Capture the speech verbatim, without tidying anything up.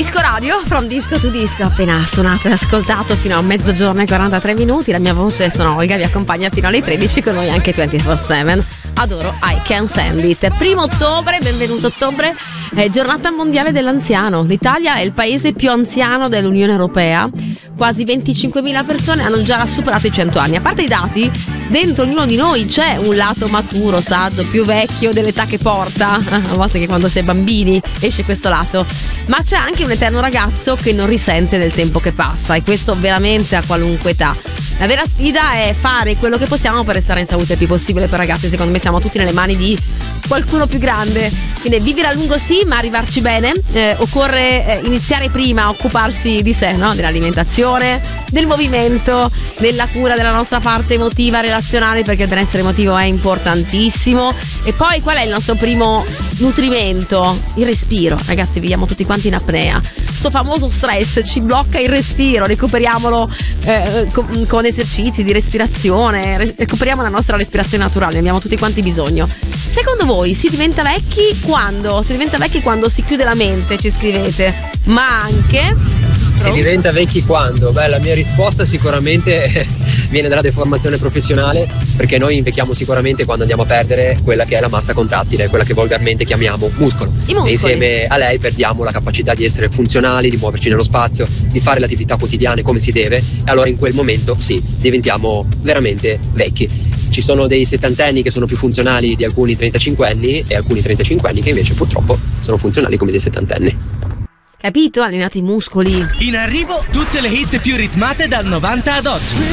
Disco Radio, from disco to disco, appena suonato e ascoltato fino a mezzogiorno e quarantatré minuti. La mia voce sono Olga, vi accompagna fino alle tredici, con noi anche ventiquattro sette. Adoro I Can Stand It. Primo ottobre, benvenuto ottobre, è giornata mondiale dell'anziano. L'Italia è il paese più anziano dell'Unione Europea. Quasi venticinquemila persone hanno già superato i cento anni. A parte i dati, dentro ognuno di noi c'è un lato maturo, saggio, più vecchio dell'età che porta. A volte che quando si è bambini esce questo lato. Ma c'è anche un eterno ragazzo che non risente del tempo che passa, e questo veramente a qualunque età. La vera sfida è fare quello che possiamo per restare in salute il più possibile. Per ragazzi, secondo me siamo tutti nelle mani di qualcuno più grande. Quindi vivere a lungo sì, ma arrivarci bene. Eh, occorre eh, iniziare prima a occuparsi di sé, no? Dell'alimentazione, del movimento, della cura della nostra parte emotiva, relazionale, perché il benessere emotivo è importantissimo. E poi qual è il nostro primo nutrimento? Il respiro. Ragazzi, viviamo tutti quanti in apnea. Sto famoso stress ci blocca il respiro. Recuperiamolo eh, con, con esercizi di respirazione, re- recuperiamo la nostra respirazione naturale, ne abbiamo tutti quanti bisogno. Secondo voi si diventa vecchi quando? Si diventa vecchi quando si chiude la mente, ci scrivete, ma anche... Si diventa vecchi quando? Beh, la mia risposta sicuramente viene dalla deformazione professionale, perché noi invecchiamo sicuramente quando andiamo a perdere quella che è la massa contrattile, quella che volgarmente chiamiamo muscolo. E insieme a lei perdiamo la capacità di essere funzionali, di muoverci nello spazio, di fare le attività quotidiane come si deve, e allora in quel momento sì, diventiamo veramente vecchi. Ci sono dei settantenni che sono più funzionali di alcuni trentacinquenni e alcuni trentacinquenni che invece purtroppo sono funzionali come dei settantenni. Capito? Allenate i muscoli. In arrivo tutte le hit più ritmate dal novanta ad oggi.